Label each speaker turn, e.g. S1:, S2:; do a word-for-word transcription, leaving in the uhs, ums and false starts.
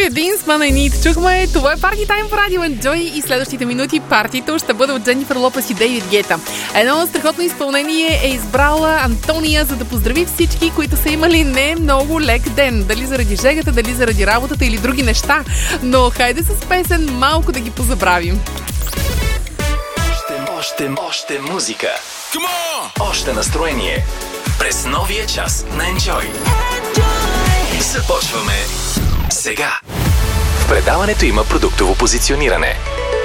S1: Dance Man I Need чухме. Това е Party Time по Радио Enjoy и следващите минути партито ще бъде от Дженнифър Лопес и Дейвид Гета. Едно страхотно изпълнение е избрала Антония, за да поздрави всички, които са имали не много лек ден. Дали заради жегата, дали заради работата или други неща. Но хайде с песен малко да ги позабравим.
S2: Още, още, още музика. Още настроение. През новия час на Enjoy. Започваме сега. В предаването има продуктово позициониране.